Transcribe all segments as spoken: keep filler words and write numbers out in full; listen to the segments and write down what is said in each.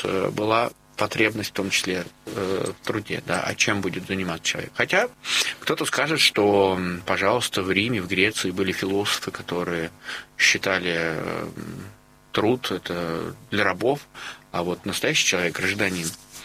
была потребность в том числе в труде, да, а чем будет заниматься человек. Хотя кто-то скажет, что, пожалуйста, в Риме, в Греции были философы, которые считали труд это для рабов, а вот настоящий человек, гражданин,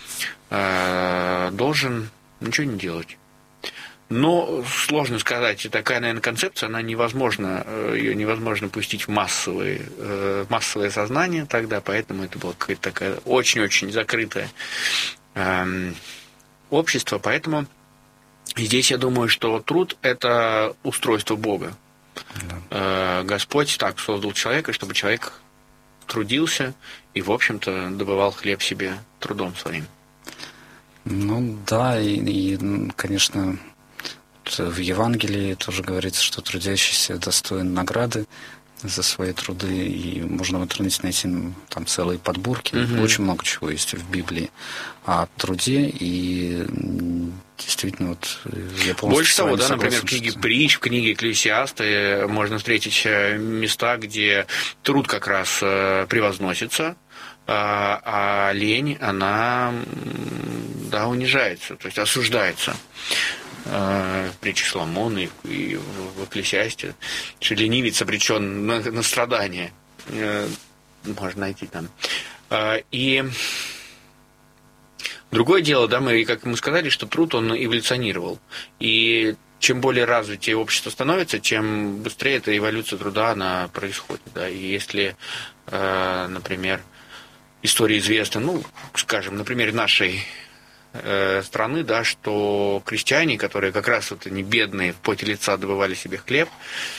должен ничего не делать. Но сложно сказать, такая, наверное, концепция, она невозможна, ее невозможно пустить в массовое, в массовое сознание тогда, поэтому это было какое-то такое очень-очень закрытое э, общество, поэтому здесь я думаю, что труд – это устройство Бога. Да. Э, Господь так создал человека, чтобы человек трудился и, в общем-то, добывал хлеб себе трудом своим. Ну да, и, и конечно... В Евангелии тоже говорится, что трудящийся достоин награды за свои труды, и можно в интернете найти там целые подборки, угу. Очень много чего есть в Библии о труде, и действительно вот я полностью Больше того, да, согласен, например, в книге что... Притч, в книге Экклесиаста можно встретить места, где труд как раз превозносится, а лень, она, да, унижается, то есть осуждается. В притче Соломона и в Экклесиасте, что ленивец обречен на, на страдания. Можно найти там. И другое дело, да, мы, как мы сказали, что труд, он эволюционировал. И чем более развитее общество становится, чем быстрее эта эволюция труда, она происходит. Да. И если, например, история известна, ну, скажем, на примере нашей страны, да, что крестьяне, которые как раз вот они бедные, в поте лица добывали себе хлеб,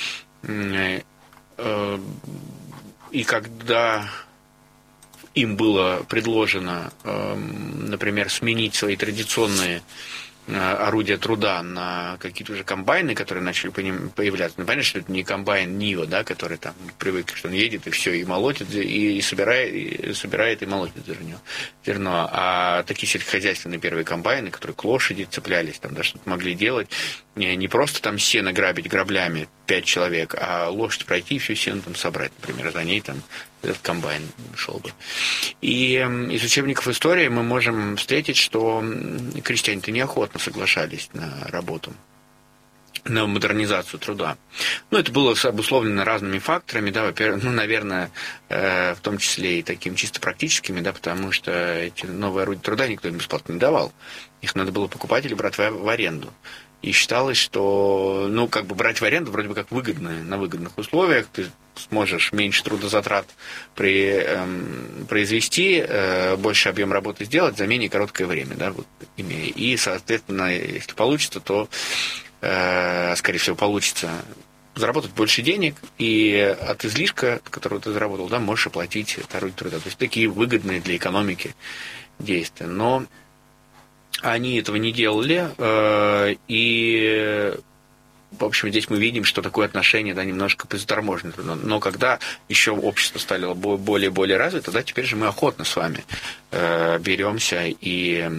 и когда им было предложено, например, сменить свои традиционные орудия труда на какие-то уже комбайны, которые начали по ним появляться. Ну, понятно, что это не комбайн Нива, да, который там привык, что он едет и все, и молотит, и, и, собирает, и собирает, и молотит зерно. зерно. А такие сельскохозяйственные первые комбайны, которые к лошади цеплялись, там, да, что-то могли делать, не, не просто там сено грабить граблями пять человек, а лошадь пройти и все сено там собрать, например, за ней там этот комбайн шел бы. И из учебников истории мы можем встретить, что крестьяне-то неохотно соглашались на работу, на модернизацию труда. Ну, это было обусловлено разными факторами, да, во-первых, ну, наверное, э, в том числе и такими чисто практическими, да, потому что эти новые орудия труда никто им бесплатно не давал. Их надо было покупать или брать в, в аренду. И считалось, что, ну, как бы брать в аренду вроде бы как выгодно, на выгодных условиях, ты сможешь меньше трудозатрат при, эм, произвести, э, больше объем работы сделать за менее короткое время, да, вот, имея. И, соответственно, если получится, то, э, скорее всего, получится заработать больше денег, и от излишка, который ты заработал, да, можешь оплатить орудие труда. То есть такие выгодные для экономики действия. Но они этого не делали, и, в общем, здесь мы видим, что такое отношение, да, немножко заторможено. Но когда еще общество стало более и более развито, да, теперь же мы охотно с вами беремся и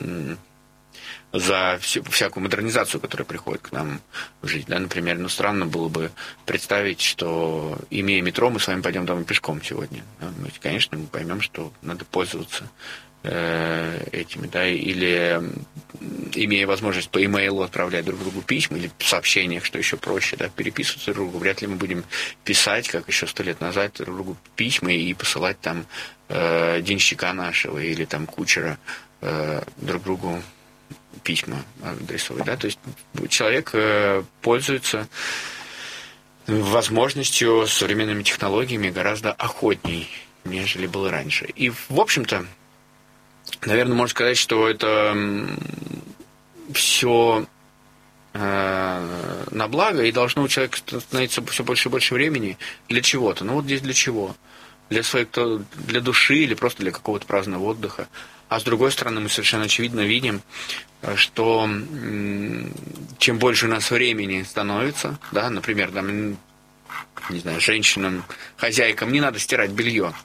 за всю, всякую модернизацию, которая приходит к нам в жизнь. Да, например, ну, странно было бы представить, что, имея метро, мы с вами пойдем домой пешком сегодня. Да, мы, конечно, мы поймем, что надо пользоваться этими, да, или имея возможность по имейлу отправлять друг другу письма или в сообщениях, что еще проще, да, переписываться друг другу. Вряд ли мы будем писать, как еще сто лет назад, друг другу письма и посылать там э, денщика нашего или там кучера э, друг другу письма адресовать, да, то есть человек э, пользуется возможностью с современными технологиями гораздо охотней, нежели было раньше. И, в общем-то, наверное, можно сказать, что это все э, на благо, и должно у человека становиться все больше и больше времени для чего-то. Ну вот здесь для чего? Для своей, для души или просто для какого-то праздного отдыха. А с другой стороны, мы совершенно очевидно видим, что чем больше у нас времени становится, да, например, там, не знаю, женщинам, хозяйкам не надо стирать белье.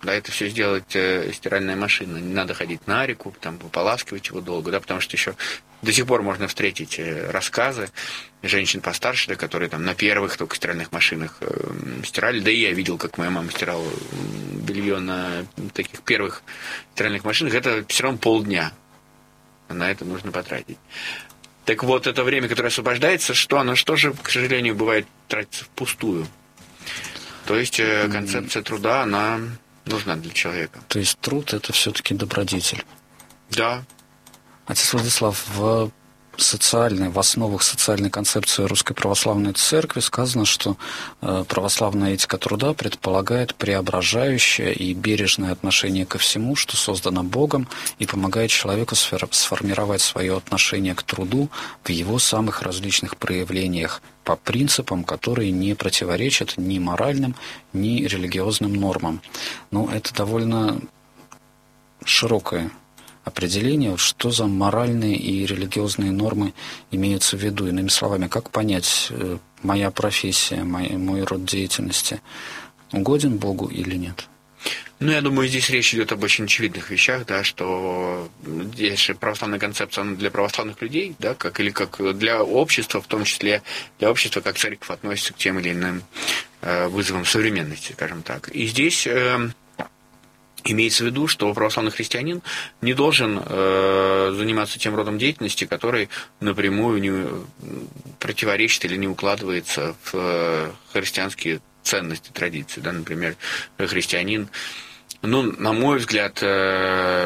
Да, это все сделает э, стиральная машина. Не надо ходить на реку, там, пополаскивать его долго, да, потому что еще до сих пор можно встретить э, рассказы женщин постарше, да, которые там на первых только стиральных машинах э, стирали. Да и я видел, как моя мама стирала белье на таких первых стиральных машинах. Это все равно полдня. На это нужно потратить. Так вот, это время, которое освобождается, что оно, что же, к сожалению, бывает тратится впустую. То есть э, концепция труда, она нужна для человека. То есть труд – это все-таки добродетель. Да. Отец Владислав, в социальной, в основах социальной концепции Русской Православной Церкви сказано, что православная этика труда предполагает преображающее и бережное отношение ко всему, что создано Богом, и помогает человеку сформировать свое отношение к труду в его самых различных проявлениях по принципам, которые не противоречат ни моральным, ни религиозным нормам. Но это довольно широкое определение, что за моральные и религиозные нормы имеются в виду. Иными словами, как понять, моя профессия, мой, мой род деятельности угоден Богу или нет? Ну, я думаю, здесь речь идет об очень очевидных вещах, да, что здесь же православная концепция, она для православных людей, да, как, или как для общества, в том числе для общества, как церковь относится к тем или иным э, вызовам современности, скажем так. И здесь э, имеется в виду, что православный христианин не должен э, заниматься тем родом деятельности, который напрямую не противоречит или не укладывается в э, христианские ценности, традиции. Да? Например, христианин, ну, на мой взгляд, э,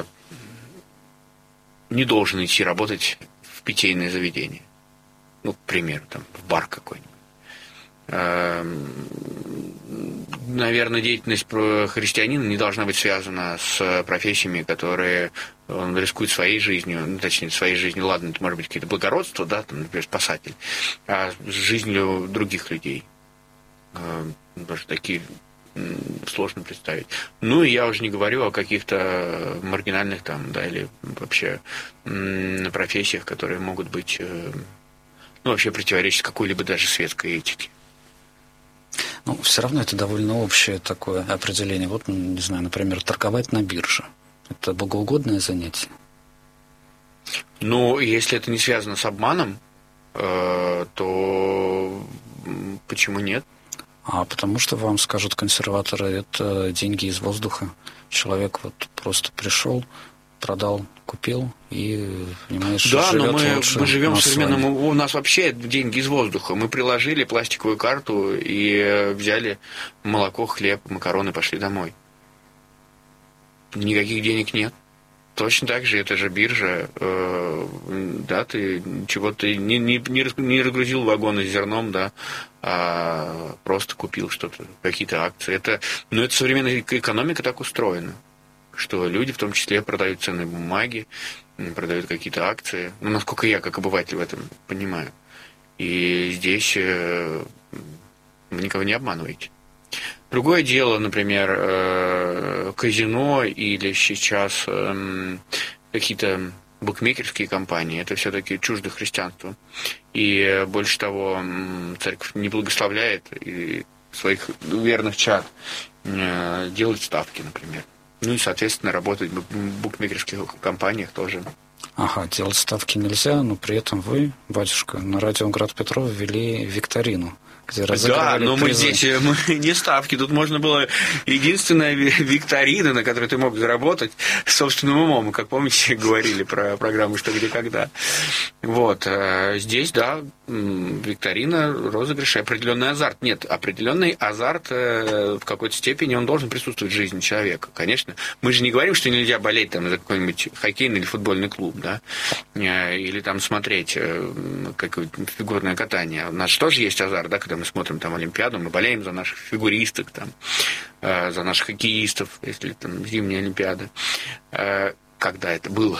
не должен идти работать в питейное заведение. Ну, к примеру, там, в бар какой-нибудь. Наверное, деятельность христианина не должна быть связана с профессиями, которые он рискует своей жизнью, ну, точнее, своей жизнью, ладно, это может быть какие-то благородства, да, там, например, спасатель, а с жизнью других людей. Даже такие сложно представить. Ну, и я уже не говорю о каких-то маргинальных там, да, или вообще профессиях, которые могут быть, ну, вообще противоречат какой-либо даже светской этике. Ну, все равно это довольно общее такое определение. Вот, не знаю, например, торговать на бирже. Это богоугодное занятие? Ну, если это не связано с обманом, э, то почему нет? А потому что вам скажут консерваторы, это деньги из воздуха. Человек вот просто пришел, продал, купил и, понимаешь, да, живет но мы, лучше. мы живем в современном... У нас вообще деньги из воздуха. Мы приложили пластиковую карту и взяли молоко, хлеб, макароны, пошли домой. Никаких денег нет. Точно так же, это же биржа. Э, да, ты чего-то не, не, не разгрузил вагоны с зерном, да, а просто купил что-то, какие-то акции. Это, ну, это современная экономика так устроена, что люди в том числе продают ценные бумаги, продают какие-то акции. Ну, насколько я, как обыватель, в этом понимаю. И здесь э, вы никого не обманываете. Другое дело, например, э, казино или сейчас э, какие-то букмекерские компании. Это все-таки чуждо христианству. И больше того, церковь не благословляет и своих верных чад э, делать ставки, например. Ну и, соответственно, работать в букмекерских компаниях тоже. Ага, делать ставки нельзя, но при этом вы, батюшка, на радио Град Петров ввели викторину, где разыгрывали Да, но мы призы. здесь мы не ставки. Тут можно было единственная викторина, на которой ты мог заработать собственным умом. Как помните, говорили про программу «Что, где, когда». Вот. Здесь, да, викторина, розыгрыш, определенный азарт. Нет, определенный азарт в какой-то степени он должен присутствовать в жизни человека. Конечно, мы же не говорим, что нельзя болеть там за какой-нибудь хоккейный или футбольный клуб, да, или там смотреть какое-то фигурное катание. У нас тоже есть азарт, да, когда мы смотрим там Олимпиаду, мы болеем за наших фигуристок, там, э, за наших хоккеистов, если там зимняя Олимпиада. Э, когда это было?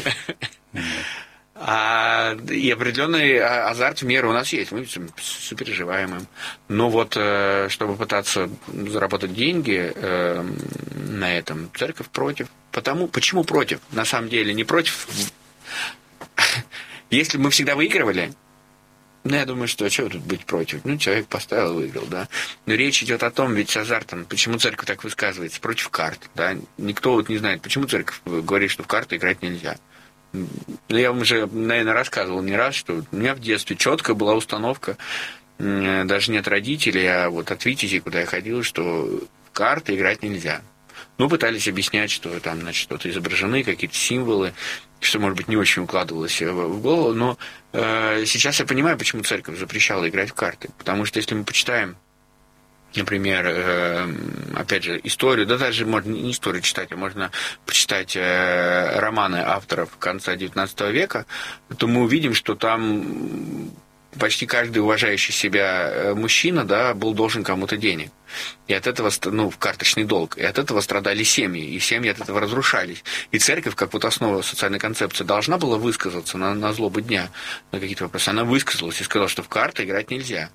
А, и определенный азарт в меру у нас есть, мы сопереживаем им. Но вот, э, чтобы пытаться заработать деньги э, на этом, церковь против. Потому, почему против? На самом деле, не против. Если бы мы всегда выигрывали, Ну, я думаю, что чего тут быть против? Ну, человек поставил, выиграл, да. Но речь идет о том, ведь с азартом, почему церковь так высказывается, против карт, да. Никто вот не знает, почему церковь говорит, что в карты играть нельзя. Ну, я вам уже, наверное, рассказывал не раз, что у меня в детстве четко была установка, даже не от родителей, а вот от Витязей, куда я ходил, что в карты играть нельзя. Ну, пытались объяснять, что там, значит, что-то изображены, какие-то символы, что, может быть, не очень укладывалось в голову, но э, сейчас я понимаю, почему церковь запрещала играть в карты. Потому что если мы почитаем, например, э, опять же, историю, да даже можно не историю читать, а можно почитать э, романы авторов конца девятнадцатого века, то мы увидим, что там почти каждый уважающий себя мужчина, да, был должен кому-то денег. И от этого, ну, в карточный долг. И от этого страдали семьи. И семьи от этого разрушались. И церковь, как вот основа социальной концепции, должна была высказаться на, на злобу дня, на какие-то вопросы. Она высказалась и сказала, что в карты играть нельзя.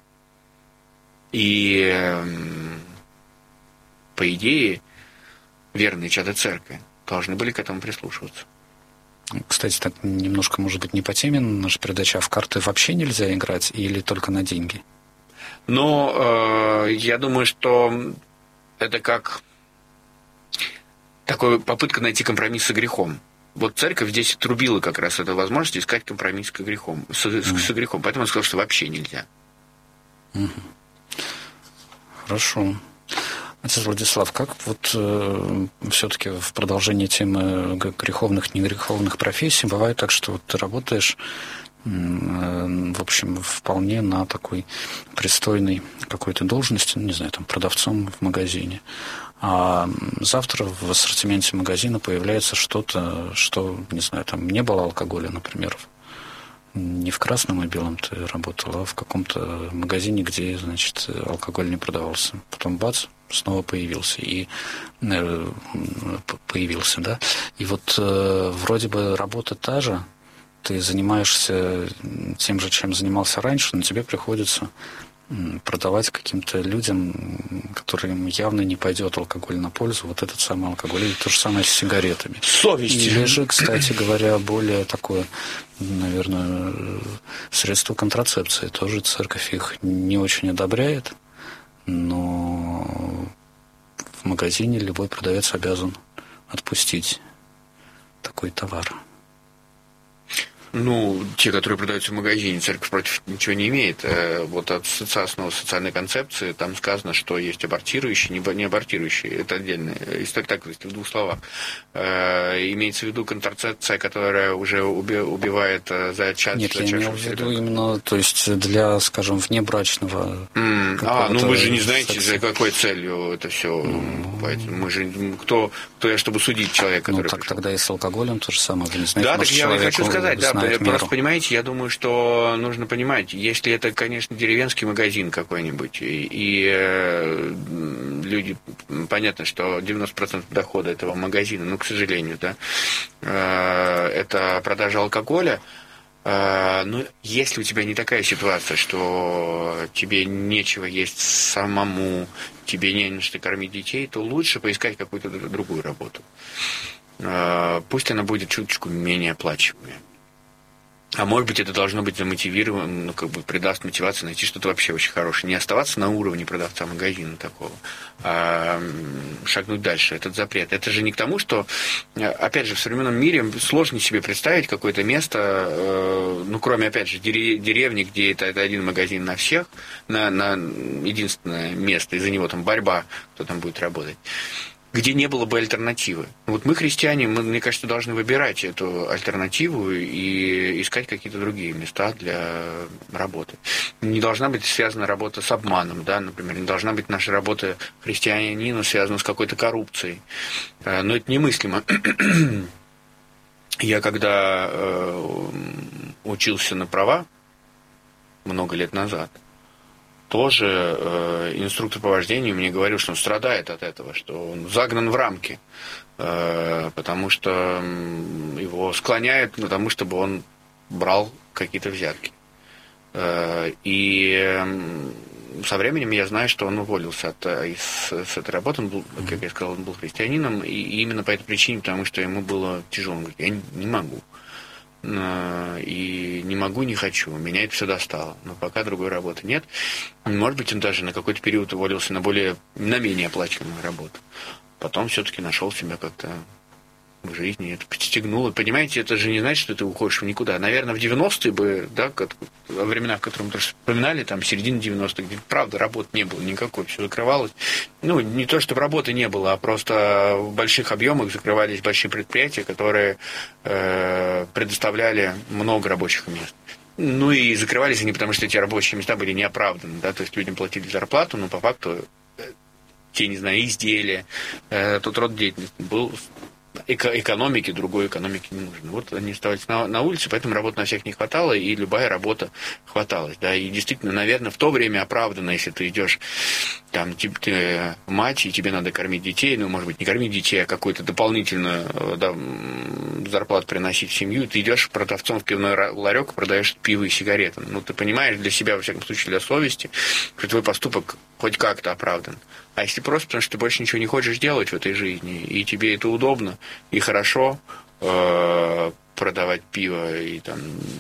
И, по идее, верные чады церкви должны были к этому прислушиваться. Кстати, так немножко, может быть, не по теме наша передача, а в карты вообще нельзя играть или только на деньги? Но э, я думаю, что это как такая попытка найти компромисс со грехом. Вот церковь здесь отрубила как раз эту возможность искать компромисс с грехом, с, mm. с грехом. Поэтому он сказал, что вообще нельзя. Mm-hmm. Хорошо. Отец Владислав, как вот э, все-таки в продолжении темы греховных, негреховных профессий бывает так, что вот ты работаешь, э, в общем, вполне на такой пристойной какой-то должности, ну, не знаю, там, продавцом в магазине, а завтра в ассортименте магазина появляется что-то, что, не знаю, там не было алкоголя, например, не в красном и белом ты работал, а в каком-то магазине, где, значит, алкоголь не продавался. Потом бац, снова появился. И э, появился, да. И вот э, вроде бы работа та же, ты занимаешься тем же, чем занимался раньше, но тебе приходится продавать каким-то людям, которым явно не пойдет алкоголь на пользу, вот этот самый алкоголь, или то же самое с сигаретами. Совесть. Или же, кстати говоря, более такое, наверное, средство контрацепции. Тоже церковь их не очень одобряет, но в магазине любой продавец обязан отпустить такой товар. Ну, те, которые продаются в магазине, церковь против ничего не имеет. Вот от основы социальной концепции там сказано, что есть абортирующие, не абортирующие. Это отдельная история, так, в двух словах. Имеется в виду контрацепция, которая уже убивает зачатие. Нет, я имел в виду именно, то есть для, скажем, внебрачного. Mm. А, ну вы же не знаете, секса. За какой целью это все. Mm. Мы же кто, кто я, чтобы судить человека, который. Ну так пришел. Тогда и с алкоголем то же самое. Вы не знаете, да, так я и хочу сказать, да. Просто меру. понимаете, я думаю, что нужно понимать, если это, конечно, деревенский магазин какой-нибудь, и, и э, люди, понятно, что девяносто процентов дохода этого магазина, ну, к сожалению, да, э, это продажа алкоголя. Э, ну, если у тебя не такая ситуация, что тебе нечего есть самому, тебе не на что кормить детей, то лучше поискать какую-то другую работу. Э, пусть она будет чуточку менее оплачиваемая. А может быть, это должно быть замотивировано, ну, как бы придаст мотивацию найти что-то вообще очень хорошее. Не оставаться на уровне продавца магазина такого, а шагнуть дальше. Этот запрет. Это же не к тому, что, опять же, в современном мире сложно себе представить какое-то место, ну, кроме, опять же, деревни, где это, это один магазин на всех, на, на единственное место, и за него там борьба, кто там будет работать, где не было бы альтернативы. Вот мы, христиане, мы, мне кажется, должны выбирать эту альтернативу и искать какие-то другие места для работы. Не должна быть связана работа с обманом, да, например, не должна быть наша работа христианина связана с какой-то коррупцией. Но это немыслимо. Я когда э, учился на права много лет назад, тоже э, инструктор по вождению мне говорил, что он страдает от этого, что он загнан в рамки, э, потому что его склоняют к тому, чтобы он брал какие-то взятки. Э, и э, со временем я знаю, что он уволился от, из, с этой работы, он был, как я сказал, он был христианином, и именно по этой причине, потому что ему было тяжело. Он говорит, я не, не могу. и не могу, не хочу. Меня это все достало. Но пока другой работы нет. Может быть, он даже на какой-то период уволился на более, на менее оплачиваемую работу. Потом все-таки нашел себя как-то в жизни, это подстегнуло. Понимаете, это же не значит, что ты уходишь в никуда. Наверное, в девяностые бы, да, во времена, в которые мы вспоминали, там, середина девяностых, где, правда, работы не было никакой, все закрывалось. Ну, не то, чтобы работы не было, а просто в больших объемах закрывались большие предприятия, которые э, предоставляли много рабочих мест. Ну, и закрывались они, потому что эти рабочие места были неоправданы, да, то есть людям платили зарплату, но по факту те, не знаю, изделия, э, тот род деятельности был эко- экономики, другой экономики не нужно. Вот они оставались на, на улице, поэтому работы на всех не хватало, и любая работа хваталась. Да, и действительно, наверное, в то время оправдано, если ты идешь, там, типа, ты мать, и тебе надо кормить детей, ну, может быть, не кормить детей, а какую-то дополнительную, да, зарплату приносить в семью, ты идешь продавцом в пивной ларек, продаешь пиво и сигареты. Ну, ты понимаешь для себя, во всяком случае, для совести, что твой поступок хоть как-то оправдан. А если просто потому, что ты больше ничего не хочешь делать в этой жизни, и тебе это удобно и хорошо э, продавать пиво и там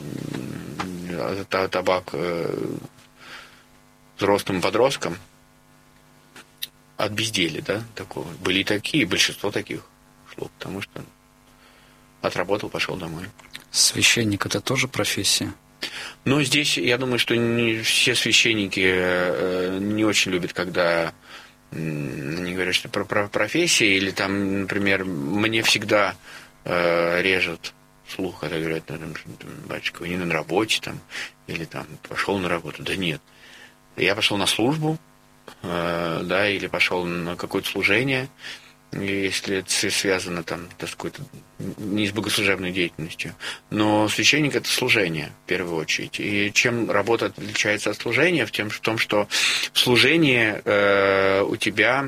табак э, взрослым подросткам от безделия, да, такого. Были и такие, большинство таких шло, потому что отработал, пошел домой. Священник — это тоже профессия? Ну, здесь, я думаю, что не все священники э, не очень любят, когда они говорят, что про, про профессии, или там, например, мне всегда э, режет слух, когда говорят, ну, там, батюшка, вы не на работе, там, или там, пошел на работу. Да нет. Я пошел на службу, э, да, или пошел на какое-то служение, если это связано там с какой-то не с богослужебной деятельностью. Но священник — это служение, в первую очередь. И чем работа отличается от служения? В, тем, в том, что в служении э, у тебя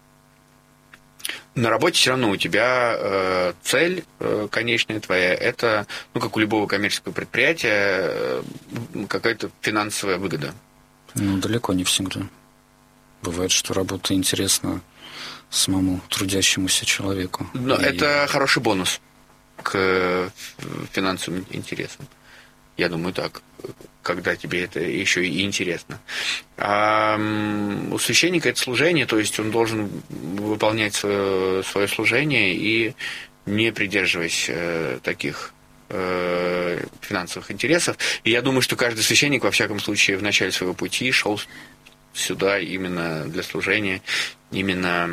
на работе все равно у тебя э, цель э, конечная твоя, это, ну, как у любого коммерческого предприятия, э, какая-то финансовая выгода. Ну, далеко не всегда. Бывает, что работа интересна самому трудящемуся человеку. Но и... это хороший бонус к финансовым интересам. Я думаю, так, когда тебе это еще и интересно. А у священника это служение, то есть он должен выполнять свое, свое служение и не придерживаясь э, таких э, финансовых интересов. И я думаю, что каждый священник, во всяком случае, в начале своего пути шел сюда именно для служения, именно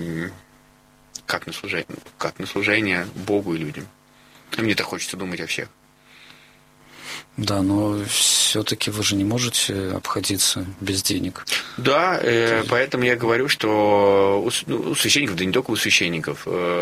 как на служение, как на служение Богу и людям. Мне так хочется думать о всех. Да, но все-таки вы же не можете обходиться без денег. Да, э, поэтому я говорю, что у, у священников, да не только у священников,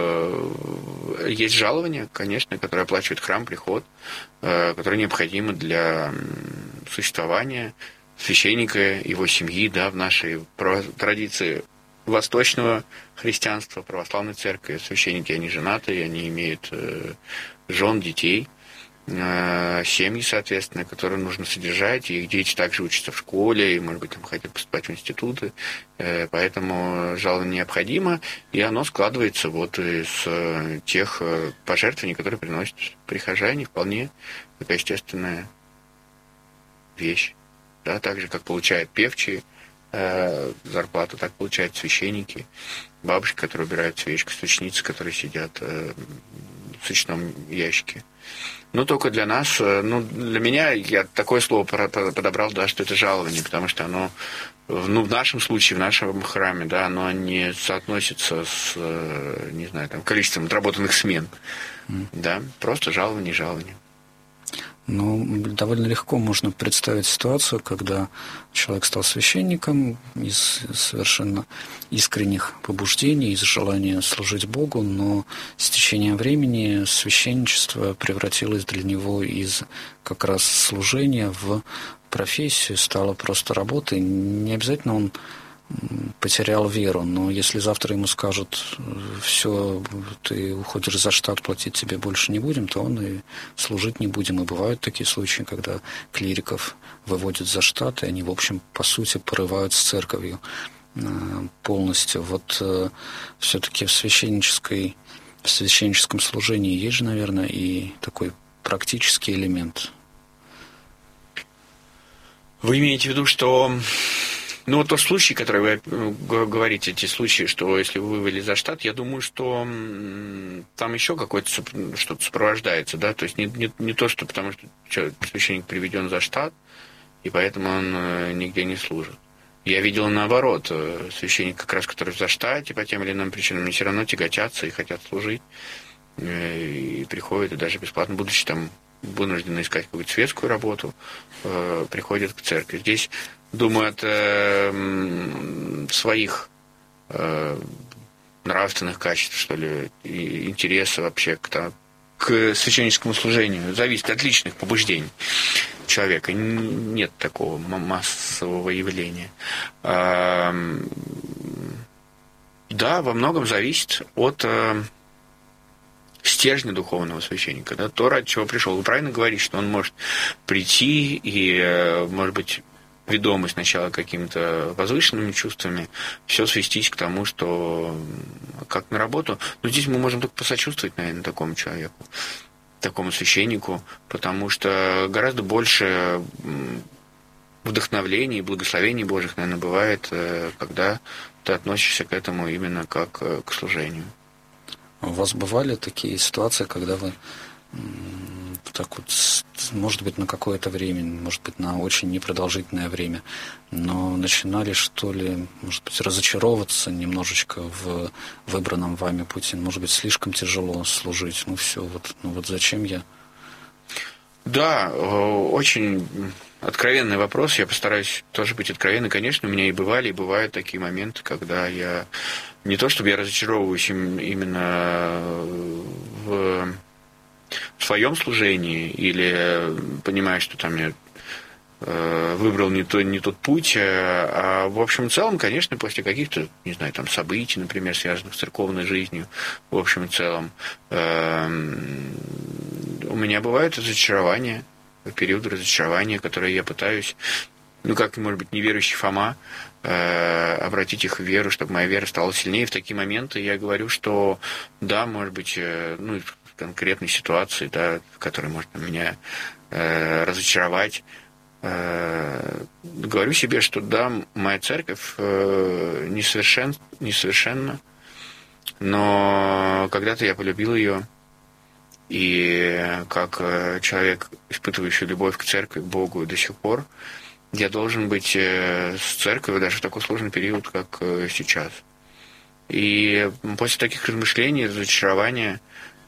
э, есть жалование, конечно, которое оплачивает храм, приход, э, которое необходимо для существования священника, его семьи, да, в нашей традиции восточного христианства, православной церкви. Священники, они женатые, они имеют э, жен, детей, э, семьи, соответственно, которые нужно содержать, и их дети также учатся в школе, и, может быть, там хотят поступать в институты, э, поэтому жалование необходимо, и оно складывается вот из э, тех э, пожертвований, которые приносят прихожане, вполне такая естественная вещь. Да, так же, как получают певчие э, зарплату, так получают священники, бабушки, которые убирают свечку, свечницы, которые сидят э, в свечном ящике. Но только для нас, э, ну, для меня, я такое слово подобрал, да, что это жалование, потому что оно, ну, в нашем случае, в нашем храме, да, оно не соотносится с, э, не знаю, там, количеством отработанных смен, mm. да, просто жалование, жалование. Ну, довольно легко можно представить ситуацию, когда человек стал священником из совершенно искренних побуждений, из желания служить Богу, но с течением времени священничество превратилось для него из как раз служения в профессию, стало просто работой. Не обязательно он потерял веру, но если завтра ему скажут, все, ты уходишь за штат, платить тебе больше не будем, то он и служить не будем. И бывают такие случаи, когда клириков выводят за штат, и они, в общем, по сути, порывают с церковью полностью. Вот все-таки в священнической, в священническом служении есть же, наверное, и такой практический элемент. Вы имеете в виду, что... Ну, вот тот случай, который вы говорите, эти случаи, что если вы вывели за штат, я думаю, что там еще какое-то что-то сопровождается, да, то есть не, не, не то, что потому что священник приведен за штат, и поэтому он нигде не служит. Я видел наоборот, священник как раз, который в заштате по тем или иным причинам, они все равно тяготятся и хотят служить, и приходят, и даже бесплатно, будучи там вынуждены искать какую-то светскую работу, приходят к церкви. Здесь думают э, своих э, нравственных качеств, что ли, и интереса вообще к, там, к священническому служению. Зависит от личных побуждений человека. Нет такого массового явления. А, да, во многом зависит от э, стержня духовного священника. Да, то, ради чего пришел. Вы правильно говорите, что он может прийти и, э, может быть, ведомый сначала какими-то возвышенными чувствами, все свестись к тому, что как на работу. Но здесь мы можем только посочувствовать, наверное, такому человеку, такому священнику, потому что гораздо больше вдохновений и благословений Божьих, наверное, бывает, когда ты относишься к этому именно как к служению. У вас бывали такие ситуации, когда вы так вот, может быть, на какое-то время, может быть, на очень непродолжительное время, но начинали, что ли, может быть, разочаровываться немножечко в выбранном вами пути, может быть, слишком тяжело служить, ну все, вот, ну вот зачем я? Да, очень откровенный вопрос, я постараюсь тоже быть откровенным, конечно, у меня и бывали, и бывают такие моменты, когда я, не то чтобы я разочаровываюсь именно в... в своем служении или понимаю, что там я э, выбрал не, то, не тот путь, а в общем и целом, конечно, после каких-то, не знаю, там событий, например, связанных с церковной жизнью, в общем и целом, э, у меня бывают разочарования, периоды разочарования, которые я пытаюсь, ну, как, может быть, неверующий Фома, э, обратить их в веру, чтобы моя вера стала сильнее. В такие моменты я говорю, что да, может быть, э, ну, конкретной ситуации, да, в которой может меня э, разочаровать. Э, говорю себе, что да, моя церковь э, несовершен, несовершенна, но когда-то я полюбил ее, и как человек, испытывающий любовь к церкви, к Богу до сих пор, я должен быть э, с церковью даже в такой сложный период, как э, сейчас. И после таких размышлений, разочарования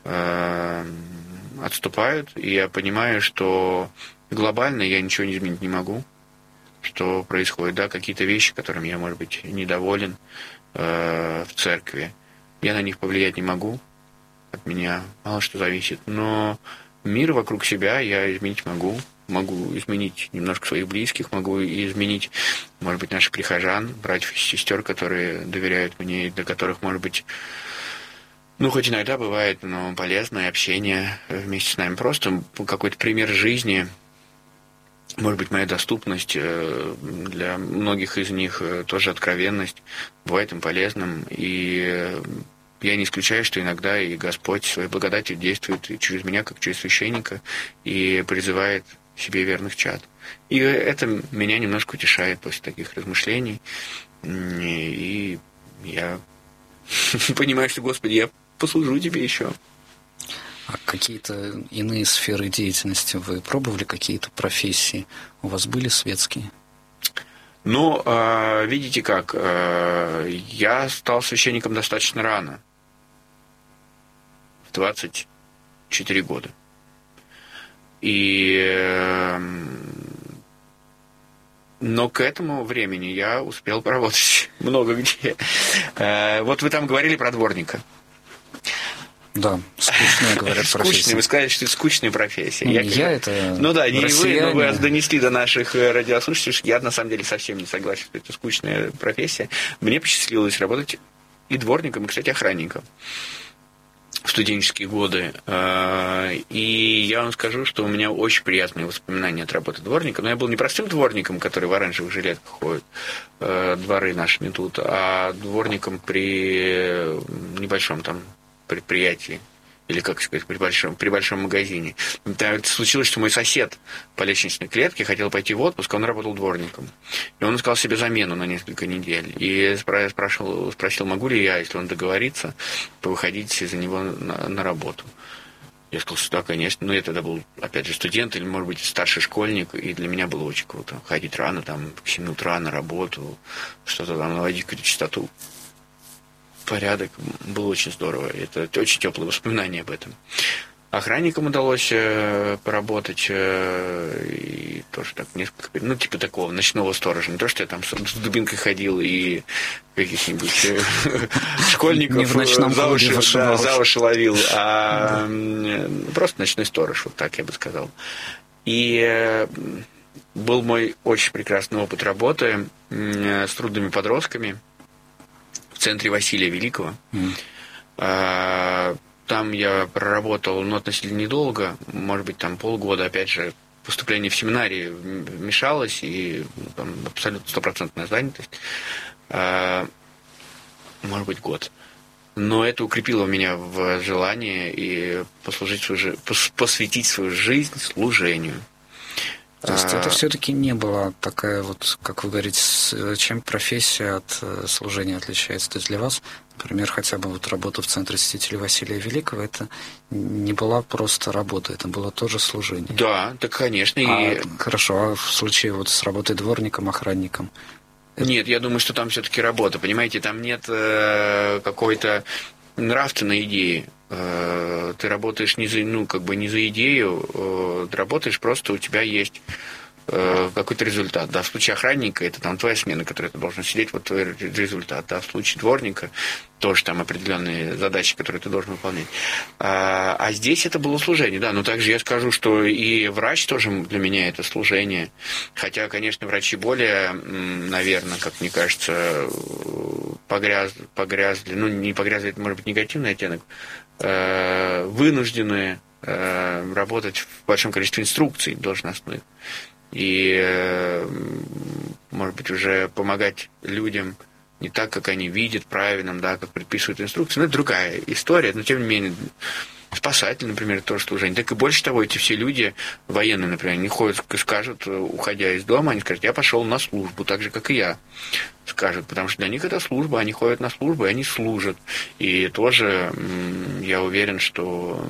отступают, и я понимаю, что глобально я ничего не изменить не могу, что происходит, да, какие-то вещи, которыми я, может быть, недоволен э, в церкви, я на них повлиять не могу, от меня мало что зависит, но мир вокруг себя я изменить могу, могу изменить немножко своих близких, могу изменить, может быть, наших прихожан, братьев и сестер, которые доверяют мне, и для которых, может быть, ну, хоть иногда бывает, но полезное общение вместе с нами. Просто какой-то пример жизни, может быть, моя доступность для многих из них, тоже откровенность, бывает им полезным. И я не исключаю, что иногда и Господь своей благодатью действует и через меня, как через священника, и призывает к себе верных чад. И это меня немножко утешает после таких размышлений. И я понимаю, что, Господи, я послужу тебе еще. А какие-то иные сферы деятельности вы пробовали, какие-то профессии у вас были светские? Ну, видите как, я стал священником достаточно рано, в двадцать четыре года. И... Но к этому времени я успел поработать много где. Вот вы там говорили про дворника. Да, скучная, говорят, профессия. Скучная, вы сказали, что это скучная профессия. Я, я это Ну да, не россияне. вы, но вы донесли до наших радиослушателей, что я на самом деле совсем не согласен, что это скучная профессия. Мне посчастливилось работать и дворником, и, кстати, охранником в студенческие годы. И я вам скажу, что у меня очень приятные воспоминания от работы дворника. Но я был не простым дворником, который в оранжевых жилетках ходит, дворы наши метут, а дворником при небольшом там предприятии или, как сказать, при большом, при большом магазине. Это случилось, что мой сосед по лестничной клетке хотел пойти в отпуск, он работал дворником. И он искал себе замену на несколько недель. И спрашивал, спросил, могу ли я, если он договорится, выходить из-за него на, на работу. Я сказал, что да, конечно. Но я тогда был, опять же, студент или, может быть, старший школьник, и для меня было очень круто. Ходить рано, там, к семи утра на работу, что-то там, наводить какую-то чистоту, порядок. Было очень здорово. Это очень теплые воспоминания об этом. Охранникам удалось э, поработать, э, и тоже так несколько, ну, типа такого ночного сторожа. Не то, что я там с, с дубинкой ходил и каких-нибудь э, школьников за уши, да, за уши ловил, а да. Просто ночной сторож, вот так я бы сказал. И э, был мой очень прекрасный опыт работы э, с трудными подростками в центре Василия Великого. Mm. Э, Там я проработал, ну, относительно недолго, может быть, там полгода, опять же, поступление в семинарии вмешалось, и ну, там абсолютно стопроцентная занятость, а, может быть, год. Но это укрепило меня в желании и послужить свою, посвятить свою жизнь служению. То есть это все-таки не была такая вот, как вы говорите, чем профессия от служения отличается? То есть для вас, например, хотя бы вот работа в Центре святителя Василия Великого, это не была просто работа, это было тоже служение. Да, так, конечно. А, и... Хорошо, а в случае вот с работой дворником, охранником? Это... Нет, я думаю, что там все-таки работа, понимаете, там нет э, какой-то нравственной идеи. Ты работаешь не за, ну, как бы не за идею, ты работаешь просто, у тебя есть какой-то результат. Да, в случае охранника это там твоя смена, которой ты должен сидеть, вот твой результат. Да, в случае дворника тоже там определенные задачи, которые ты должен выполнять. А, а здесь это было служение, да. Но также я скажу, что и врач тоже для меня это служение. Хотя, конечно, врачи более, наверное, как мне кажется, погряз, погрязли, ну, не погрязли, это может быть негативный оттенок, вынуждены работать в большом количестве инструкций должностных. И, может быть, уже помогать людям не так, как они видят, правильно, да, как предписывают инструкции. Ну, это другая история, но, тем не менее, спасатели, например, тоже служение. Так и больше того, эти все люди, военные, например, не ходят и скажут, уходя из дома, они скажут, я пошел на службу, так же, как и я, скажут, потому что для них это служба, они ходят на службу, и они служат. И тоже я уверен, что...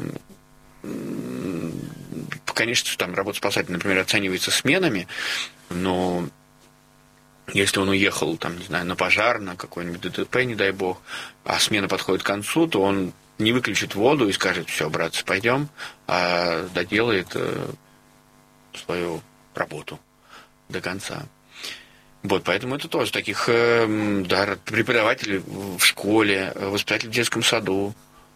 Конечно, там работа спасателя, например, оценивается сменами, но если он уехал, там, не знаю, на пожар, на какой-нибудь ДТП, не дай бог, а смена подходит к концу, то он не выключит воду и скажет, все, братцы, пойдем, а доделает свою работу до конца. Вот, поэтому это тоже таких, да, преподавателей в школе, воспитателей в детском саду,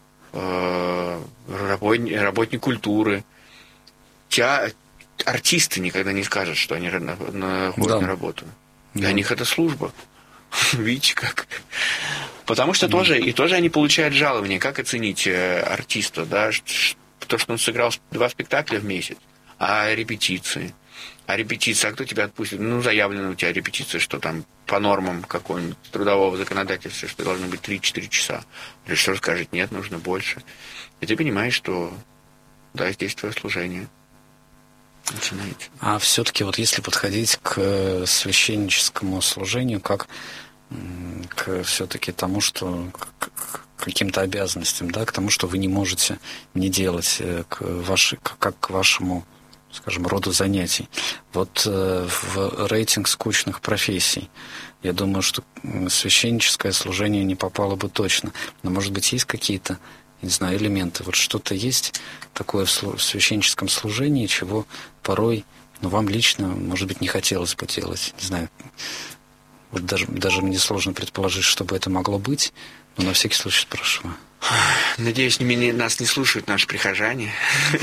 работник, работник культуры. Те артисты никогда не скажут, что они на, на, ходят да. на работу. Для да. них это служба. Видите, как? Потому что да. тоже, и тоже они получают жалование. Как оценить артиста, да? То, что он сыграл два спектакля в месяц, а репетиции. А репетиция, а кто тебя отпустит? Ну, заявлено у тебя репетиция, что там по нормам какого-нибудь трудового законодательства, что должно быть три-четыре часа. Или что скажет, нет, нужно больше. И ты понимаешь, что да, здесь твое служение начинается. А все-таки вот если подходить к священническому служению, как к все-таки тому, что к каким-то обязанностям, да, к тому, что вы не можете не делать, к вашей, как к вашему, скажем, роду занятий. Вот в рейтинг скучных профессий, я думаю, что священническое служение не попало бы точно. Но, может быть, есть какие-то, не знаю, элементы. Вот что-то есть такое в священническом служении, чего порой, ну, вам лично, может быть, не хотелось бы делать. Не знаю, вот даже, даже мне сложно предположить, что бы это могло быть, но на всякий случай спрашиваю. Надеюсь, не, нас не слушают наши прихожане.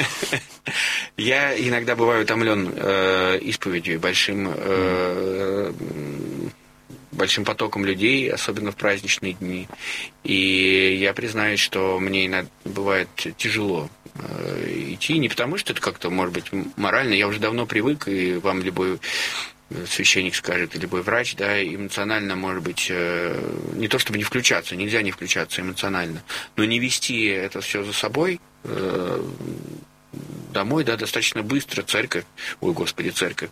Я иногда бываю утомлен э, исповедью, большим, э, большим потоком людей, особенно в праздничные дни. И я признаюсь, что мне иногда бывает тяжело э, идти, не потому что это как-то, может быть, морально. Я уже давно привык, и вам любой священник скажет, и любой врач, да, эмоционально, может быть, не то чтобы не включаться, нельзя не включаться эмоционально, но не вести это все за собой домой, да, достаточно быстро церковь, ой, господи, церковь,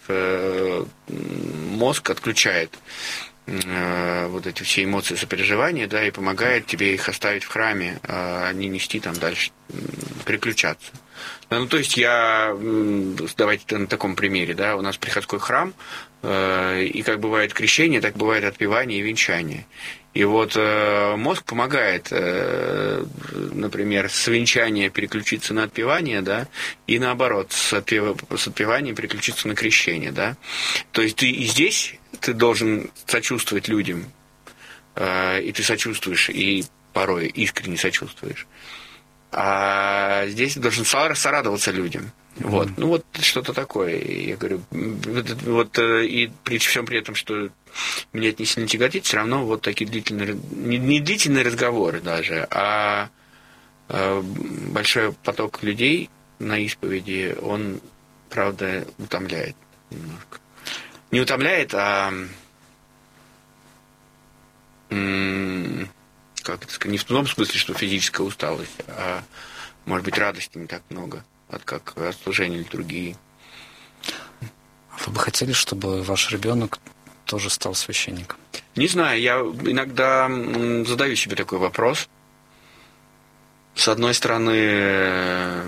мозг отключает вот эти все эмоции, сопереживания, да, и помогает тебе их оставить в храме, а не нести там дальше, переключаться. Ну, то есть я, давайте на таком примере, да, у нас приходской храм, и как бывает крещение, так бывает отпевание и венчание. И вот мозг помогает, например, с венчания переключиться на отпевание, да, и наоборот, с, отпев... с отпевания переключиться на крещение, да. То есть ты и здесь ты должен сочувствовать людям, и ты сочувствуешь, и порой искренне сочувствуешь. А здесь ты должен сорадоваться людям. Вот. Mm-hmm. Ну вот что-то такое. Я говорю, вот и при всем при этом, что меня это не сильно тяготит, все равно вот такие длительные, не, не длительные разговоры даже, а, а большой поток людей на исповеди, он, правда, утомляет немножко. Не утомляет, а м- как это сказать, не в том смысле, что физическая усталость, а может быть радости не так много от как от служения литургии. Вы бы хотели, чтобы ваш ребенок тоже стал священником? Не знаю, я иногда задаю себе такой вопрос. С одной стороны,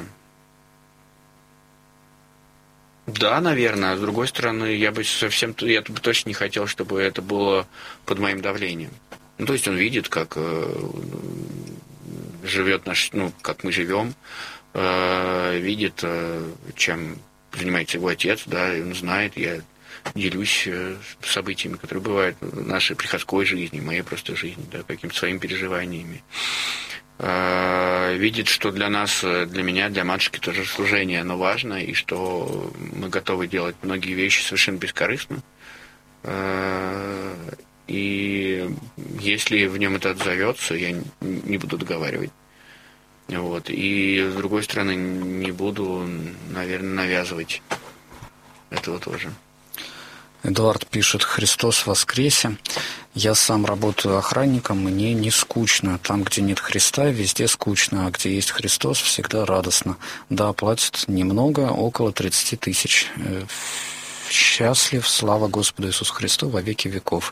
да, наверное, а с другой стороны, я бы совсем, я бы точно не хотел, чтобы это было под моим давлением. Ну, то есть он видит, как э, живет наш, ну, как мы живем, э, видит, э, чем занимается его отец, да, и он знает, я делюсь э, событиями, которые бывают в нашей приходской жизни, в моей просто жизни, да, какими-то своими переживаниями. Э, видит, что для нас, для меня, для матушки тоже служение, оно важно, и что мы готовы делать многие вещи совершенно бескорыстно. Э, И если в нем это отзовется, я не буду договаривать. Вот. И, с другой стороны, не буду, наверное, навязывать этого тоже. Эдуард пишет: «Христос воскресе. Я сам работаю охранником, мне не скучно. Там, где нет Христа, везде скучно, а где есть Христос, всегда радостно. Да, платят немного, около тридцать тысяч. Счастлив, слава Господу Иисусу Христу во веки веков».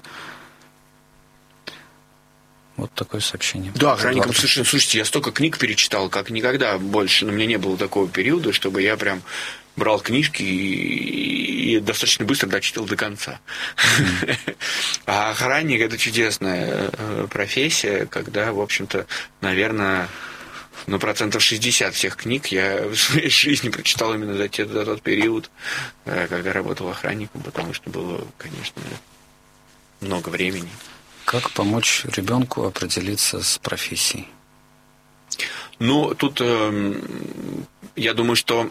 Вот такое сообщение. Да, охранникам совершенно. Слушайте, я столько книг перечитал, как никогда больше. Но у меня не было такого периода, чтобы я прям брал книжки и, и достаточно быстро дочитал до конца. Mm. А охранник — это чудесная профессия, когда, в общем-то, наверное, ну, процентов шестьдесят всех книг я в своей жизни прочитал именно за, те, за тот период, когда работал охранником, потому что было, конечно, много времени. Как помочь ребенку определиться с профессией? Ну, тут э, я думаю, что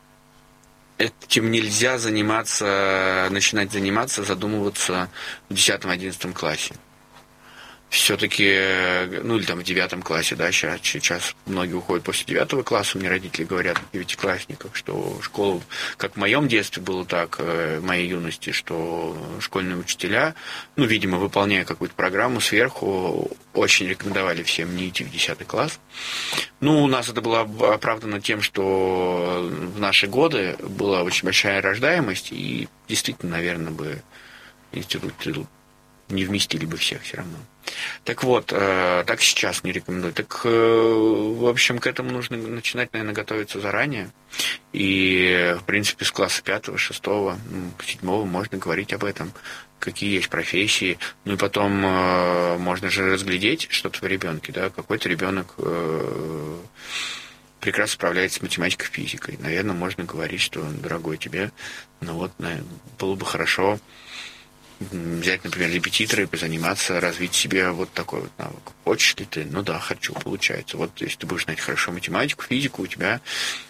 этим нельзя заниматься, начинать заниматься, задумываться в десятом-одиннадцатом классе. Все-таки, ну или там в девятом классе, да, сейчас, сейчас многие уходят после девятого класса, мне родители говорят, девятиклассников, что школа, как в моем детстве было так, в моей юности, что школьные учителя, ну, видимо, выполняя какую-то программу сверху, очень рекомендовали всем не идти в десятый класс. Ну, у нас это было оправдано тем, что в наши годы была очень большая рождаемость, и действительно, наверное, бы институт не вместили бы всех все равно. Так вот, так сейчас не рекомендую. Так, в общем, к этому нужно начинать, наверное, готовиться заранее. И, в принципе, с класса пятого, шестого, седьмого можно говорить об этом, какие есть профессии. Ну и потом можно же разглядеть что-то в ребенке, да, какой-то ребенок прекрасно справляется с математикой, физикой. Наверное, можно говорить, что, дорогой, тебе, ну вот, было бы хорошо взять, например, репетиторы и позаниматься, развить себе вот такой вот навык. Хочешь ли ты? Ну да, хочу, получается. Вот если ты будешь знать хорошо математику, физику, у тебя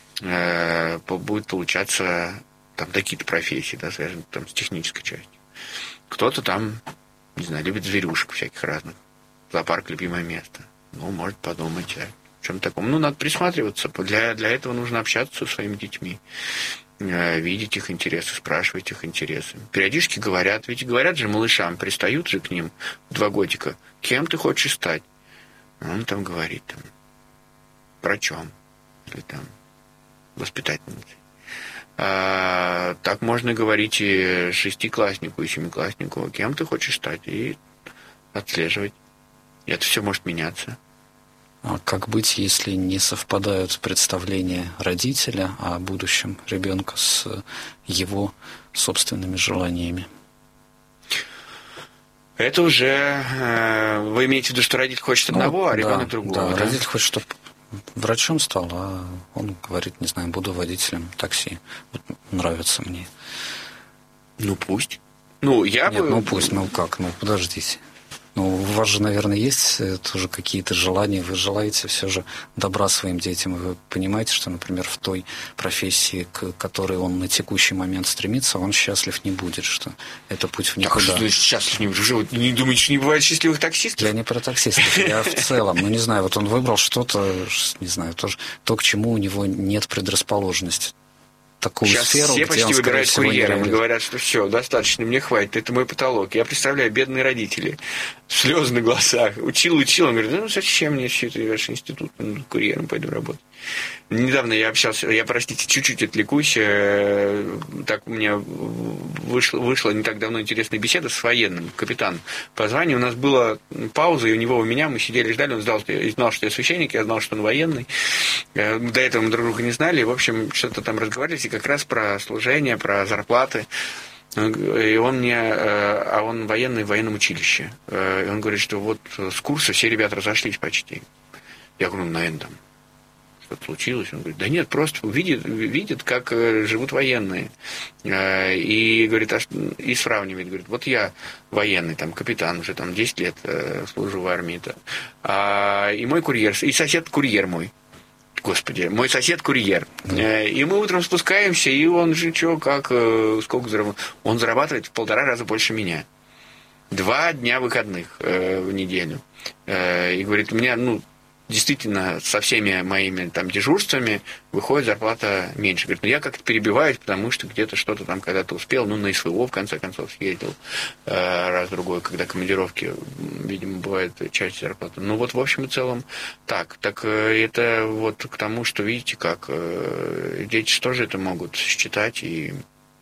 э, будет получаться там такие-то профессии, да, связанные там с технической частью. Кто-то там, не знаю, любит зверюшек всяких разных. Зоопарк — любимое место. Ну, может подумать о чем-то таком. Ну, надо присматриваться. Для, для этого нужно общаться со своими детьми. видеть их интересы, спрашивать их интересы. Периодически говорят, ведь говорят же малышам, пристают же к ним два годика, кем ты хочешь стать? Он там говорит, там, врачом или там воспитательницей. А, так можно говорить и шестикласснику, и семикласснику, кем ты хочешь стать, и отслеживать. И это все может меняться. А как быть, если не совпадают представления родителя о будущем ребенка с его собственными желаниями? Это уже... Э, вы имеете в виду, что родитель хочет одного, ну, а ребенок да, другого? Да, да, родитель хочет, чтобы врачом стал, а он говорит, не знаю, буду водителем такси. Вот нравится мне. Ну, пусть. Ну, я Нет, бы... ну пусть, ну как, ну подождите. Ну, у вас же, наверное, есть тоже какие-то желания, вы желаете все же добра своим детям, и вы понимаете, что, например, в той профессии, к которой он на текущий момент стремится, он счастлив не будет, что это путь в никуда. Так, что значит счастлив не будет? Вы не думаете, что не бывает счастливых таксистов? Я не про таксистов, я в целом. Ну, не знаю, вот он выбрал что-то, не знаю, то, то, к чему у него нет предрасположенности. Такую Сейчас сферу, все где почти он, выбирают курьером и не говорят, что все, достаточно, мне хватит, это мой потолок. Я представляю, бедные родители, слезы на глазах. Учил, учил, он говорит, ну зачем мне все это, ваш институт, ну, курьером пойду работать. Недавно я общался, я, простите, чуть-чуть отвлекусь, так у меня вышла, вышла не так давно интересная беседа с военным, капитаном по званию. У нас была пауза, и у него, у меня, мы сидели, ждали, он знал, что я, знал, что я священник, я знал, что он военный. До этого мы друг друга не знали, в общем, что-то там разговаривали, и как раз про служение, про зарплаты. И он мне, а он военный в военном училище. И он говорит, что вот с курса все ребята разошлись почти. Я говорю, ну, наверное, там что-то случилось. Он говорит, да нет, просто видит, видит, как живут военные. И говорит, и сравнивает, говорит, вот я военный, там, капитан, уже там десять лет служу в армии-то. И мой курьер, и сосед курьер мой. Господи, мой сосед курьер. Mm. И мы утром спускаемся, и он же что, как, сколько зарабатывает? Он зарабатывает в полтора раза больше меня. Два дня выходных э, в неделю. Э, и говорит, у меня, ну, действительно, со всеми моими там дежурствами выходит зарплата меньше. Говорит, ну я как-то перебиваюсь, потому что где-то что-то там когда-то успел, ну, на СВО, в конце концов, съездил э, раз-другой, когда командировки, видимо, бывает часть зарплаты. Ну, вот, в общем и целом, так. Так э, это вот к тому, что, видите, как э, дети тоже это могут считать, и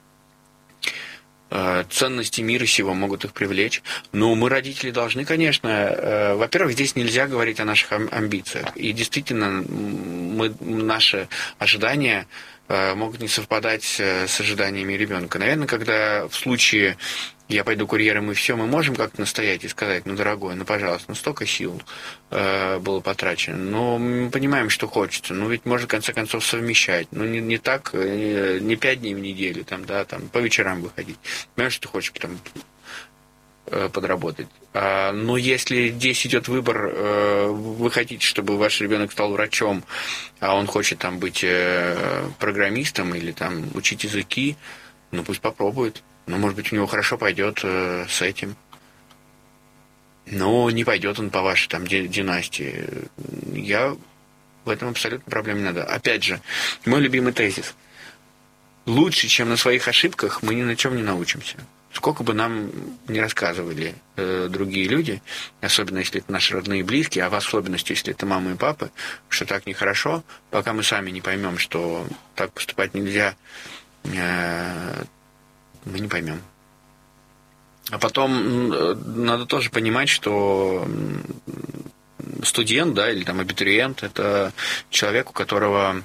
ценности мира сего могут их привлечь. Но мы, родители, должны, конечно... Э, во-первых, здесь нельзя говорить о наших амбициях. И действительно, мы, наши ожидания э, могут не совпадать с ожиданиями ребенка. Наверное, когда в случае я пойду курьером и все, мы можем как-то настоять и сказать, ну, дорогой, ну, пожалуйста, ну, столько сил э, было потрачено. Но мы понимаем, что хочется. Ну, ведь можно, в конце концов, совмещать. Ну, не, не так, не, не пять дней в неделю, там, да, там, по вечерам выходить. Понимаешь, что ты хочешь там э, подработать. А, но если здесь идет выбор, э, вы хотите, чтобы ваш ребенок стал врачом, а он хочет там быть э, программистом или там учить языки, ну, пусть попробует. Ну, может быть, у него хорошо пойдет э, с этим. Но не пойдет он по вашей там династии. Я в этом абсолютно проблем не надо. Опять же, мой любимый тезис. Лучше, чем на своих ошибках, мы ни на чем не научимся. Сколько бы нам не рассказывали э, другие люди, особенно если это наши родные и близкие, а в особенности, если это мама и папа, что так нехорошо, пока мы сами не поймем, что так поступать нельзя, э, мы не поймем. А потом надо тоже понимать, что студент, да, или там абитуриент, это человек, у которого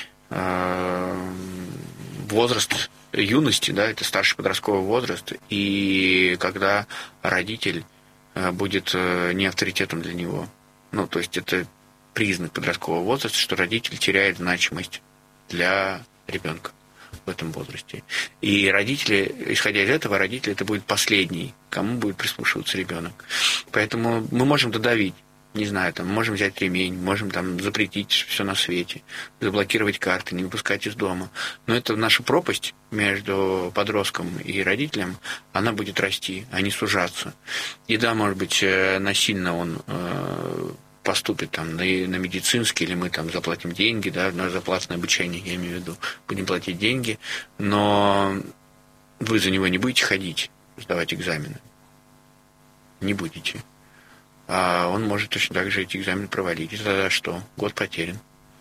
э, возраст юности, да, это старший подростковый возраст, и когда родитель будет не авторитетом для него, ну, то есть это признак подросткового возраста, что родитель теряет значимость для ребенка в этом возрасте. И родители, исходя из этого, родители это будет последний, кому будет прислушиваться ребенок. Поэтому мы можем додавить, не знаю, там, можем взять ремень, можем там запретить все на свете, заблокировать карты, не выпускать из дома. Но это наша пропасть между подростком и родителем, она будет расти, а не сужаться. И да, может быть, насильно он поступит там на, на медицинский, или мы там заплатим деньги, да, на заплатное обучение, я имею в виду, будем платить деньги, но вы за него не будете ходить, сдавать экзамены. Не будете. А он может точно так же эти экзамены провалить. И тогда что? Год потерян.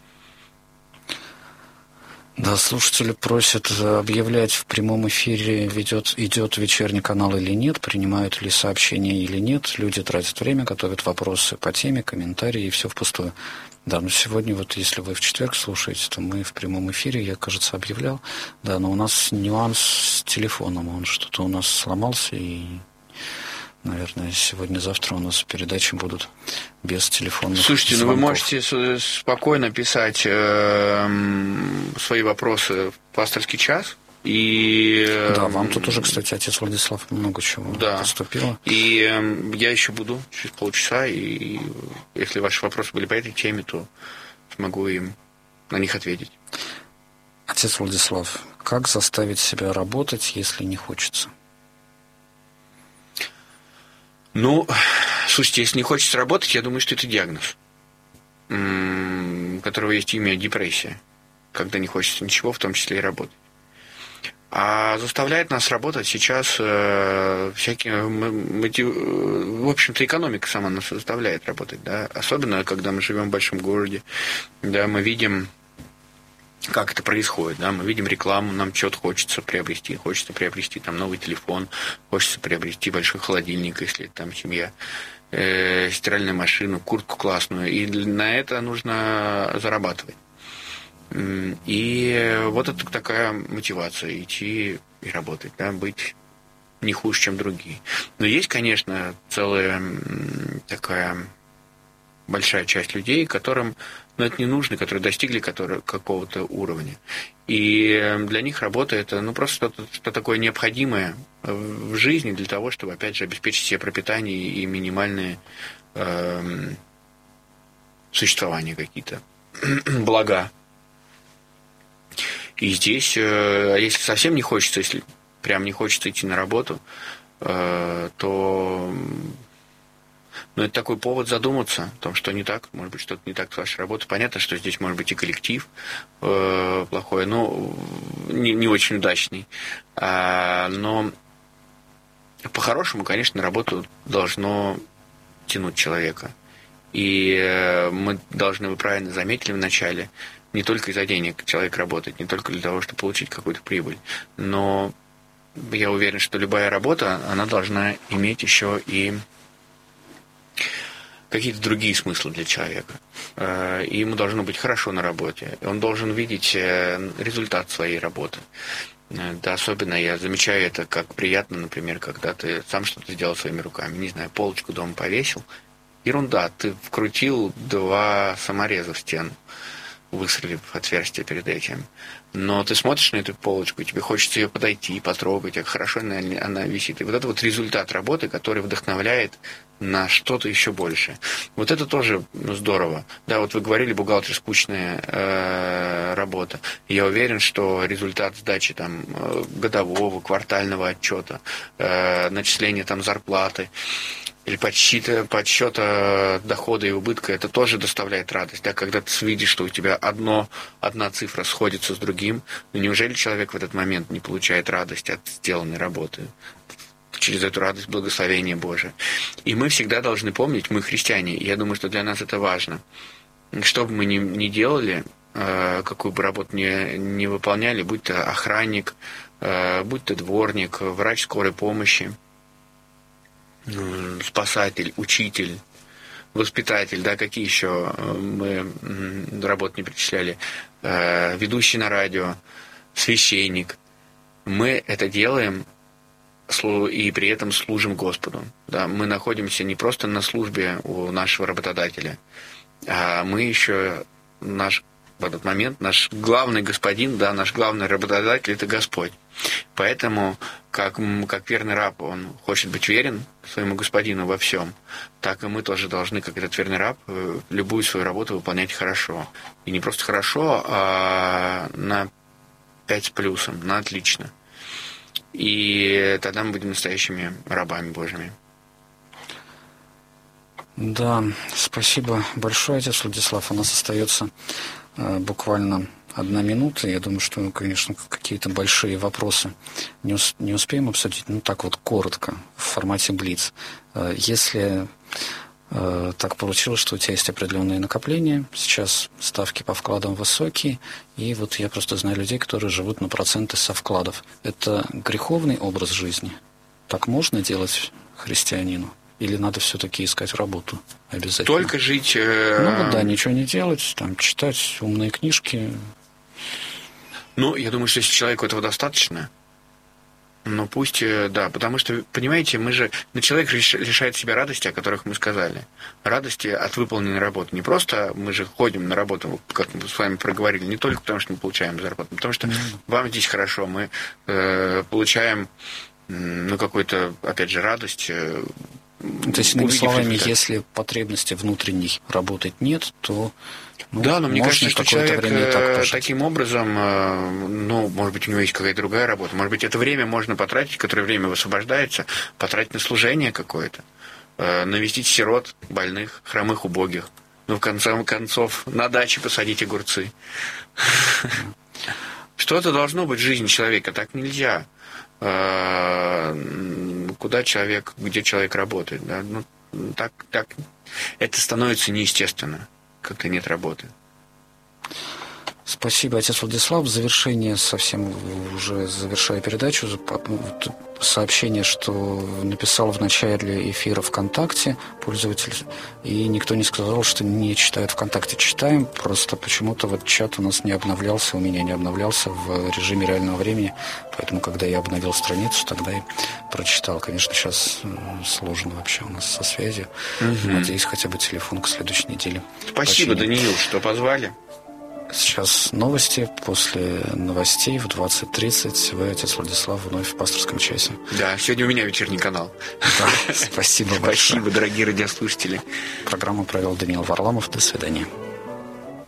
Да, слушатели просят объявлять в прямом эфире, ведет, идет вечерний канал или нет, принимают ли сообщения или нет. Люди тратят время, готовят вопросы по теме, комментарии, и все впустую. Да, но сегодня вот если вы в четверг слушаете, то мы в прямом эфире, я, кажется, объявлял. Да, но у нас нюанс с телефоном, он что-то у нас сломался, и, наверное, сегодня-завтра у нас передачи будут без телефонных Слушайте, звонков. ну вы можете спокойно писать э, свои вопросы в пасторский час. И, э, да, вам тут уже, кстати, отец Владислав много чего да. поступило. И э, я еще буду через полчаса, и если ваши вопросы были по этой теме, то смогу им на них ответить. Отец Владислав, как заставить себя работать, если не хочется? Ну, слушайте, если не хочется работать, я думаю, что это диагноз, у которого есть имя депрессия, когда не хочется ничего, в том числе и работать. А заставляет нас работать сейчас э, всякие мотив... В общем-то, экономика сама нас заставляет работать, да, особенно когда мы живем в большом городе, да, мы видим, как это происходит, да, мы видим рекламу, нам что-то хочется приобрести, хочется приобрести там новый телефон, хочется приобрести большой холодильник, если там семья, э, стиральную машину, куртку классную, и на это нужно зарабатывать. И вот это такая мотивация, идти и работать, да, быть не хуже, чем другие. Но есть, конечно, целая такая большая часть людей, которым, ну, это не нужно, которые достигли которые, какого-то уровня. И для них работа это, ну, просто что-то, что такое необходимое в жизни для того, чтобы, опять же, обеспечить себе пропитание и минимальные э, существования какие-то, блага. И здесь, э, если совсем не хочется, если прям не хочется идти на работу, э, то ну, это такой повод задуматься о том, что не так, может быть, что-то не так с вашей работой. Понятно, что здесь может быть и коллектив э, плохой, но не, не очень удачный. А, но по-хорошему, конечно, на работу должно тянуть человека. И э, мы должны, вы правильно заметили вначале, не только из-за денег человек работает, не только для того, чтобы получить какую-то прибыль, но я уверен, что любая работа, она должна иметь еще и какие-то другие смыслы для человека. И ему должно быть хорошо на работе. Он должен видеть результат своей работы. Да, особенно я замечаю это, как приятно, например, когда ты сам что-то сделал своими руками. Не знаю, полочку дома повесил. Ерунда, ты вкрутил два самореза в стену, выстрелив отверстие перед этим. Но ты смотришь на эту полочку, и тебе хочется ее подойти и потрогать, как хорошо она, она висит. И вот это вот результат работы, который вдохновляет на что-то еще больше. Вот это тоже ну, здорово. Да, вот вы говорили, бухгалтер скучная э, работа. Я уверен, что результат сдачи там годового, квартального отчета, э, начисления там зарплаты, или подсчета, подсчета дохода и убытка, это тоже доставляет радость. Да? Когда ты видишь, что у тебя одно, одна цифра сходится с другим, ну неужели человек в этот момент не получает радость от сделанной работы? Через эту радость благословения Божие. И мы всегда должны помнить, мы христиане, и я думаю, что для нас это важно. Что бы мы ни, ни делали, какую бы работу ни, ни выполняли, будь то охранник, будь то дворник, врач скорой помощи, спасатель, учитель, воспитатель, да, какие еще мы работы не перечисляли, ведущий на радио, священник. Мы это делаем и при этом служим Господу. Да, мы находимся не просто на службе у нашего работодателя, а мы еще наш в этот момент наш главный господин, да, наш главный работодатель – это Господь. Поэтому, как, как верный раб, он хочет быть верен своему господину во всем, так и мы тоже должны, как этот верный раб, любую свою работу выполнять хорошо. И не просто хорошо, а на пять с плюсом, на отлично. И тогда мы будем настоящими рабами Божьими. Да, спасибо большое, отец Владислав. У нас остается э, буквально одна минута. Я думаю, что, конечно, какие-то большие вопросы не, ус- не успеем обсудить. Ну, так вот, коротко, в формате блиц. Э, если э, так получилось, что у тебя есть определенные накопления, сейчас ставки по вкладам высокие, и вот я просто знаю людей, которые живут на проценты со вкладов. Это греховный образ жизни? Так можно делать христианину? Или надо все-таки искать работу обязательно? Только жить... Э... Ну вот да, ничего не делать, там, читать умные книжки. Ну, я думаю, что если человеку этого достаточно, ну пусть, да, потому что, понимаете, мы же... Ну, человек лишает себя радости, о которых мы сказали. Радости от выполненной работы. Не просто мы же ходим на работу, как мы с вами проговорили, не только потому, что мы получаем зарплату, но потому что mm-hmm. вам здесь хорошо, мы э, получаем, ну, какую-то, опять же, радость... То есть, иными словами, результат. Если потребности внутренней работать нет, то ну, да, но мне кажется, что человек так таким образом, ну, может быть, у него есть какая-то другая работа, может быть, это время можно потратить, которое время высвобождается, потратить на служение какое-то, навестить сирот, больных, хромых, убогих, ну, в конце концов, на даче посадить огурцы. Что-то должно быть в жизни человека, так нельзя. Куда человек, где человек работает, да? Ну, так, так, это становится неестественно, когда нет работы. Спасибо, отец Владислав. В завершение, совсем уже завершая передачу, сообщение, что написал в начале эфира ВКонтакте пользователь, и никто не сказал, что не читают ВКонтакте. Читаем, просто почему-то вот чат у нас не обновлялся, у меня не обновлялся в режиме реального времени, поэтому, когда я обновил страницу, тогда и прочитал. Конечно, сейчас сложно вообще у нас со связью. Угу. Надеюсь, хотя бы телефон к следующей неделе. Спасибо, починим. Даниил, что позвали. Сейчас новости. После новостей в двадцать тридцать вы, отец Владислав, вновь в пасторском часе. Да, сегодня у меня вечерний канал. Да, спасибо большое. Спасибо, дорогие радиослушатели. Программу провел Даниил Варламов. До свидания.